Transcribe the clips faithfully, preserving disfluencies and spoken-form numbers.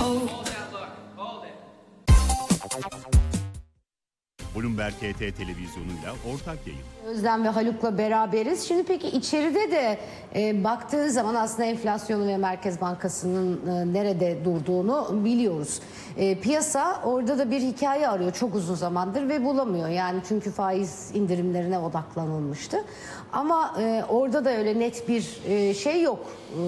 Bloomberg H T televizyonuyla ortak yayın. Özlem ve Haluk'la beraberiz. Şimdi peki içeride de e, baktığı zaman aslında enflasyonu ve Merkez Bankası'nın e, nerede durduğunu biliyoruz. E, piyasa orada da bir hikaye arıyor çok uzun zamandır ve bulamıyor. Yani çünkü faiz indirimlerine odaklanılmıştı. Ama e, orada da öyle net bir e, şey yok. E,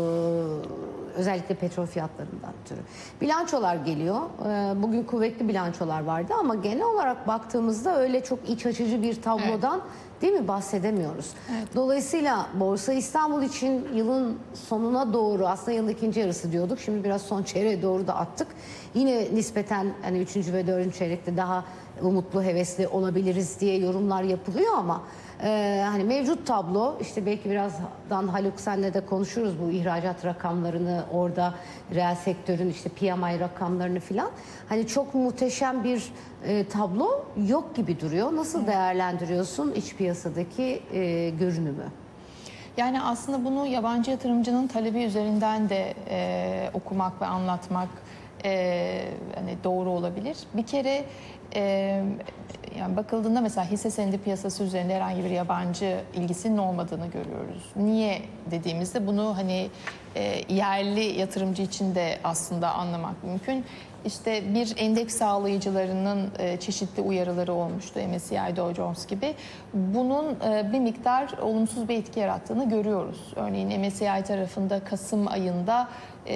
özellikle petrol fiyatlarından ötürü. Bilançolar geliyor. E, bugün kuvvetli bilançolar vardı ama genel olarak baktığımızda öyle çok iç açıcı bir tablodan evet. değil mi bahsedemiyoruz. Evet. Dolayısıyla Borsa İstanbul için yılın sonuna doğru, aslında yılın ikinci yarısı diyorduk. Şimdi biraz son çeyreğe doğru da attık. Yine nispeten hani üçüncü ve dördüncü çeyrekte daha umutlu, hevesli olabiliriz diye yorumlar yapılıyor ama e, hani mevcut tablo, işte belki birazdan Haluk senle de konuşuruz bu ihracat rakamlarını, orada reel sektörün işte P M I rakamlarını filan. Hani çok muhteşem bir e, tablo yok gibi duruyor. Nasıl evet. değerlendiriyorsun iç piyasadaki e, görünümü? Yani aslında bunu yabancı yatırımcının talebi üzerinden de e, okumak ve anlatmak e, hani doğru olabilir. Bir kere e, yani bakıldığında mesela hisse senedi piyasası üzerinde herhangi bir yabancı ilgisinin olmadığını görüyoruz. Niye dediğimizde bunu hani e, yerli yatırımcı için de aslında anlamak mümkün. İşte bir endeks sağlayıcılarının e, çeşitli uyarıları olmuştu, M S C I, Dow Jones gibi. Bunun e, bir miktar olumsuz bir etki yarattığını görüyoruz. Örneğin M S C I tarafında Kasım ayında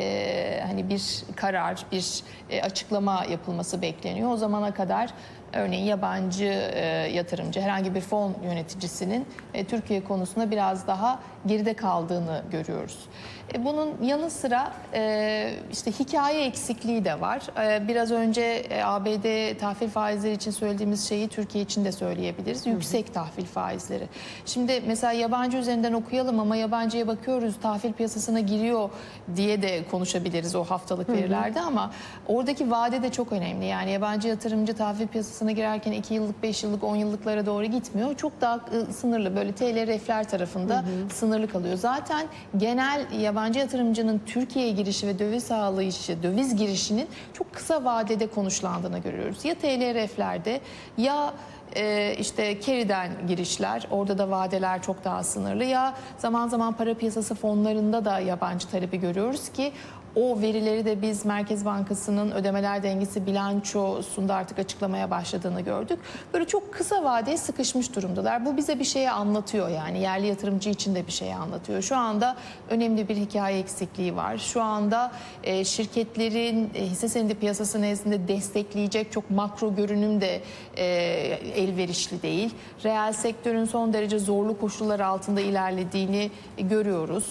e, hani bir karar, bir e, açıklama yapılması bekleniyor. O zamana kadar örneğin yabancı e, yatırımcı, herhangi bir fon yöneticisinin e, Türkiye konusunda biraz daha geride kaldığını görüyoruz. E, bunun yanı sıra e, işte hikaye eksikliği de var. E, biraz önce e, A B D tahvil faizleri için söylediğimiz şeyi Türkiye için de söyleyebiliriz. Hı hı. Yüksek tahvil faizleri. Şimdi mesela yabancı üzerinden okuyalım ama yabancıya bakıyoruz, tahvil piyasasına giriyor diye de konuşabiliriz o haftalık hı hı. verilerde ama oradaki vade de çok önemli. Yani yabancı yatırımcı tahvil piyasasına girerken iki yıllık, beş yıllık, on yıllıklara doğru gitmiyor. Çok daha sınırlı, böyle T L refler tarafında hı hı. sınırlı kalıyor. Zaten genel yabancı yatırımcının Türkiye'ye girişi ve döviz sağlayışı, döviz girişinin çok kısa vadede konuşlandığını görüyoruz. Ya T L reflerde ya e, işte carry'den girişler, orada da vadeler çok daha sınırlı, ya zaman zaman para piyasası fonlarında da yabancı talebi görüyoruz ki o verileri de biz Merkez Bankası'nın ödemeler dengesi bilançosunda artık açıklamaya başladığını gördük. Böyle çok kısa vadeye sıkışmış durumdalar. Bu bize bir şeyi anlatıyor, yani yerli yatırımcı için de bir şeyi anlatıyor. Şu anda önemli bir hikaye eksikliği var. Şu anda e, şirketlerin e, hisse senedi piyasası nezdinde destekleyecek çok makro görünüm de e, elverişli değil. Reel sektörün son derece zorlu koşullar altında ilerlediğini e, görüyoruz.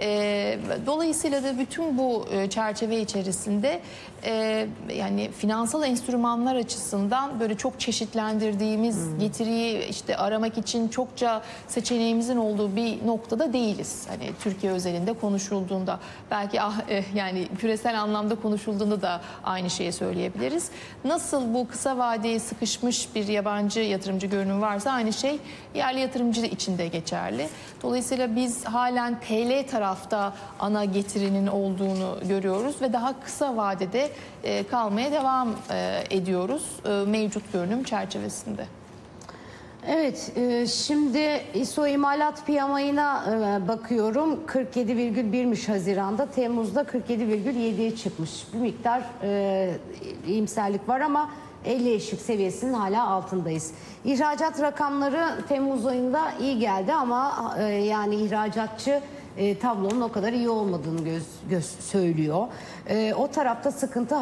E, dolayısıyla da bütün bu çerçeve içerisinde e, yani finansal enstrümanlar açısından böyle çok çeşitlendirdiğimiz hmm. getiriyi işte aramak için çokça seçeneğimizin olduğu bir noktada değiliz. Hani Türkiye özelinde konuşulduğunda belki ah, e, yani küresel anlamda konuşulduğunda da aynı şeyi söyleyebiliriz. Nasıl bu kısa vadeye sıkışmış bir yabancı yatırımcı görünümü varsa aynı şey yerli yatırımcı için de geçerli. Dolayısıyla biz halen T L tarafta ana getirinin olduğunu görüyoruz ve daha kısa vadede e, kalmaya devam e, ediyoruz e, mevcut görünüm çerçevesinde. Evet, e, şimdi İ S O imalat P M I'ına e, bakıyorum. kırk yedi virgül bir'miş Haziran'da, Temmuz'da kırk yedi virgül yedi'ye çıkmış. Bir miktar e, iyimserlik var ama elli eşik seviyesinin hala altındayız. İhracat rakamları Temmuz ayında iyi geldi ama e, yani ihracatçı e, tablonun o kadar iyi olmadığını göz, göz söylüyor. E, o tarafta sıkıntı